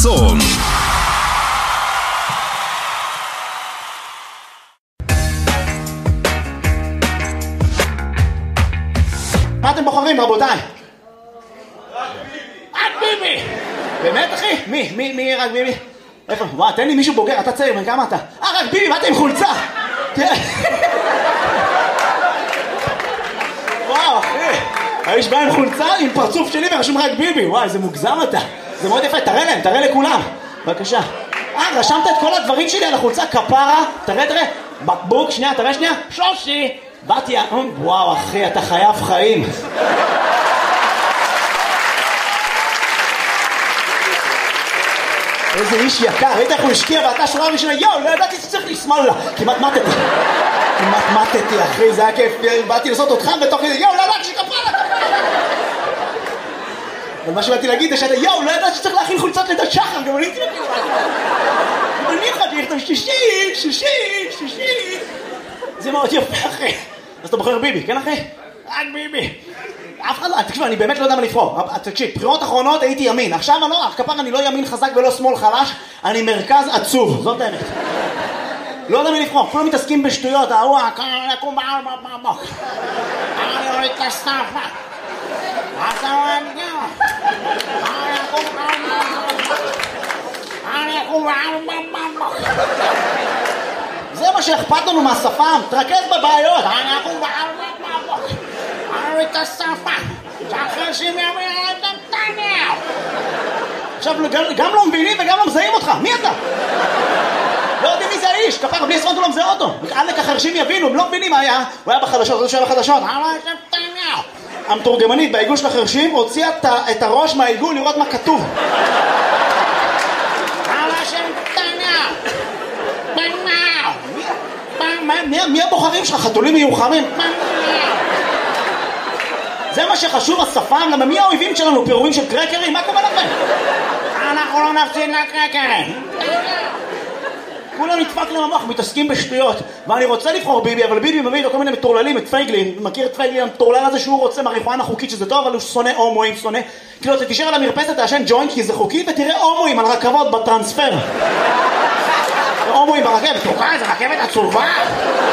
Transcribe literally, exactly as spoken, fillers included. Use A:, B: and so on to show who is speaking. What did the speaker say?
A: צום.
B: מה אתם בוחרים, רבותיי? רק ביבי! רק ביבי! באמת, אחי? מי? מי? מי רק ביבי? איפה? וואו, תן לי מישהו בוגר, אתה צעיר, בן כמה אתה? אה, רק ביבי, באתם עם חולצה! וואו, אחי! האיש בא עם חולצה, עם פרצוף שלי ורשום רק ביבי. וואי, זה מוגזם אתה. זה מאוד יפה, תראה להם, תראה לכולם. בבקשה. אה, רשמת את כל הדברים שלי על החולצה, כפרה. תראה, תראה. בקבוק, שנייה, תראה שנייה. שושי. באתי, וואו, אחי, אתה חייב חיים. איזה איש יקר, ראית איך הוא השקיע ואתה שורה ראשונה, יואו, לא ידעתי שצריך לשמאל לה. כמעט מתתי. כמעט מתתי, אחי, זה היה כיף. באתי לעשות אותך בתוך כזה, יואו, לא ידעתי שכפרה. אבל מה שבאתי להגיד זה שאתה, יואו, לא ידעתי שצריך להכין חולצות לידת שחר, גם אני הייתי להכין. אבל אני חייתי לכתוב שישי, שישי, שישי. זה מאוד יפה, אחי. אז אתה בוחר ביבי, כן, אחי? רק ביבי. אף אחד לא, תקשיב, אני באמת לא יודע מה לבחור. תקשיב, בחירות אחרונות הייתי ימין. עכשיו אני לא, כפר, אני לא ימין חזק ולא שמאל חלש, אני מרכז עצוב, זאת האמת. לא יודע מה לבחור, כולם מתעסקים בשטויות, ההוא, אני אקום בעל במוק. אני אוריד את הסטאפה. אתה רואה מגיע? אני אקום בעל במוק. אני אקום בעל במוק. זה מה שאכפת לנו מהשפם, תרכז בבעיות. אני אקום בעל במוק. אני אוריד את הסטאפה. שאחרי שהם יאמרים את נתניהו. עכשיו, גם לא מבינים וגם לא מזהים אותך. מי אתה? לא יודעים מי זה האיש, כפר, בלי עשרות הוא לא מזהה אותו. עלק החרשים יבינו, הם לא מבינים מה היה. הוא היה בחדשות, זה שהיה בחדשות. המתורגמנית בעיגול של החרשים הוציאה את הראש מהעיגול לראות מה כתוב. מי הבוחרים שלך? חתולים מיוחמים? זה מה שחשוב, השפם, למה מי האויבים שלנו? פירורים של קרקרים? מה קורה לכם? אנחנו לא נפסיד לקרקרים. כולם נדפק להם המוח, מתעסקים בשטויות. ואני רוצה לבחור ביבי, אבל ביבי מביא לו כל מיני מטורללים, את פייגלין. מכיר את פייגלין המטורלל הזה שהוא רוצה מריחואנה חוקית, שזה טוב, אבל הוא שונא הומואים, שונא. כאילו, אתה תישאר על המרפסת, תעשן ג'וינט, כי זה חוקי, ותראה הומואים על רכבות בטרנספר. הומואים ברכבת, תוקע, זה רכבת עצובה.